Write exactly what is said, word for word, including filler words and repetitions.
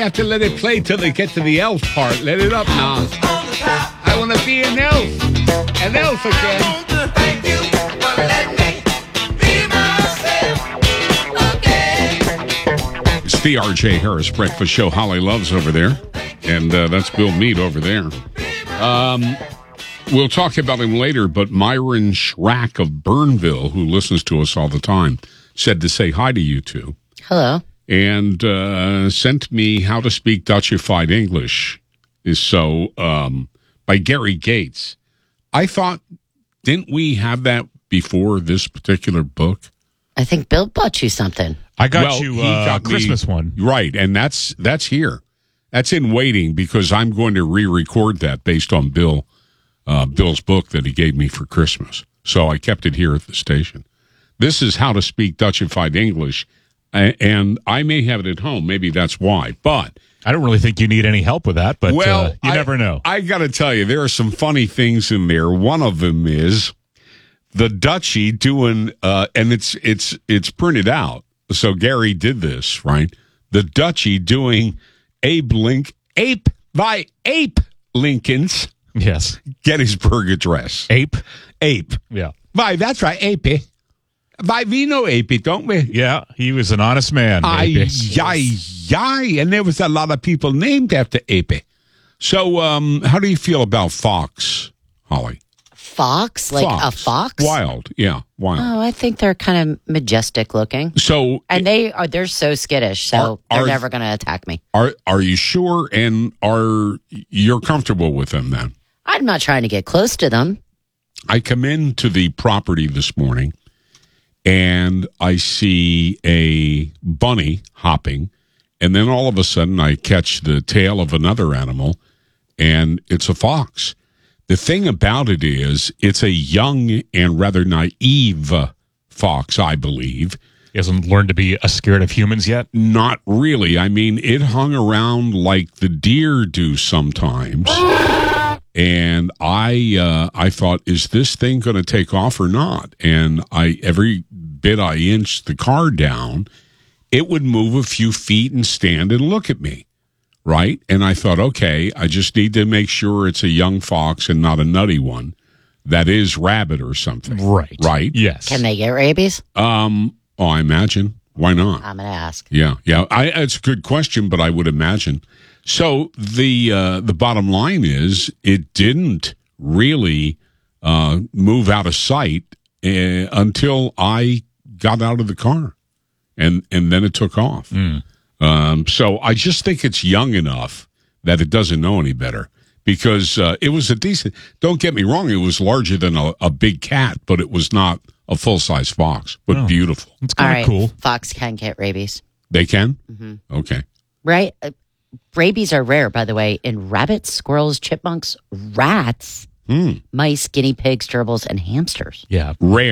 have to let it play till they get to the elf part. Let it up now. I want to be an elf. An elf again. Thank you for letting me be myself again. It's the R J Harris Breakfast Show. Holly Love's over there. And uh, that's Bill Meade over there. Um, we'll talk about him later, but Myron Schrack of Burnville, who listens to us all the time, said to say hi to you two. Hello. And uh, sent me How to Speak Dutchified English. So, um, by Gary Gates. I thought, didn't we have that before this particular book? I think Bill bought you something. I got Well, you he uh, got a Christmas me, one. Right, and that's that's here. That's in waiting because I'm going to re-record that based on Bill, uh, Bill's book that he gave me for Christmas. So I kept it here at the station. This is How to Speak Dutchified English, and I may have it at home. Maybe that's why. But I don't really think you need any help with that, but well, uh, you I, never know. I got to tell you, there are some funny things in there. One of them is the Dutchie doing, uh, and it's it's it's printed out. So Gary did this, right? The Dutchie doing Abe Link, Ape by Ape Lincoln's Yes. Gettysburg Address. Ape? Ape. Yeah. Why, that's right, Ape. Why, we know Ape, don't we? Yeah, he was an honest man. Aye, Ape. yay, yay. And there was a lot of people named after Ape. So, um, how do you feel about Fox, Holly? Fox? Like a fox? Wild, yeah, wild. Oh, I think they're kind of majestic looking. So, And they are, they're so skittish, so Are- they're are- never going to attack me. are are you sure? And are you're comfortable with them then? I'm not trying to get close to them. I come into the property this morning, and I see a bunny hopping, and then all of a sudden I catch the tail of another animal, and it's a fox. The thing about it is, it's a young and rather naive fox, I believe. He hasn't learned to be a scared of humans yet. Not really. I mean, it hung around like the deer do sometimes. And I uh, I thought, is this thing going to take off or not? And I every bit I inched the car down, it would move a few feet and stand and look at me, right? And I thought, okay, I just need to make sure it's a young fox and not a nutty one that is rabbit or something. Right. Right? Yes. Can they get rabies? Um. Oh, I imagine. Why not? I'm going to ask. Yeah, yeah. I, it's a good question, but I would imagine. So the uh, the bottom line is, it didn't really uh, move out of sight uh, until I got out of the car, and and then it took off. Mm. Um, so I just think it's young enough that it doesn't know any better, because uh, it was a decent. Don't get me wrong; it was larger than a, a big cat, but it was not a full size fox. But Oh. beautiful. It's All kind of right. cool. Fox can get rabies. They can. Mm-hmm. Okay. Right? Uh, rabies are rare, by the way, in rabbits, squirrels, chipmunks, rats, Hmm. mice, guinea pigs, gerbils, and hamsters. Yeah. Rare.